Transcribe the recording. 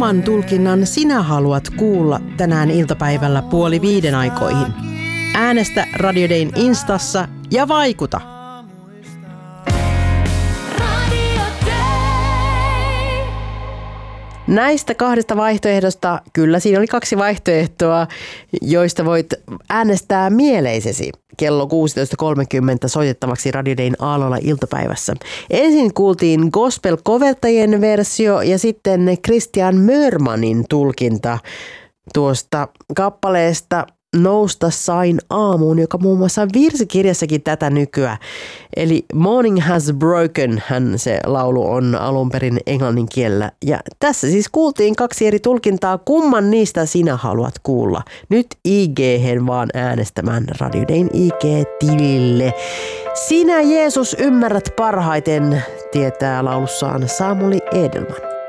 kumman tulkinnan sinä haluat kuulla tänään iltapäivällä 4:30 aikoihin? Äänestä Radio Dayn Instassa ja vaikuta! Näistä kahdesta vaihtoehdosta, kyllä siinä oli 2 vaihtoehtoa, joista voit äänestää mieleisesi kello 16.30 soitettavaksi Radio Dayn aallolla iltapäivässä. Ensin kuultiin gospel-kovertajien versio ja sitten Christian Mörmanin tulkinta tuosta kappaleesta Nousta sain aamuun, joka muun muassa virsikirjassakin tätä nykyä. Eli Morning Has Broken, se laulu on alun perin englannin kielellä. Ja tässä siis kuultiin 2 eri tulkintaa, kumman niistä sinä haluat kuulla. Nyt IG:hen vaan äänestämään Radio Dayn IG-tilille. Sinä Jeesus ymmärrät parhaiten, tietää laulussaan Samuli Edelman.